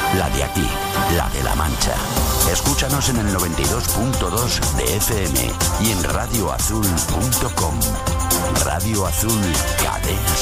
la de aquí, la de La Mancha. Escúchanos en el 92.2 de FM y en radioazul.com. Radio Azul, cadena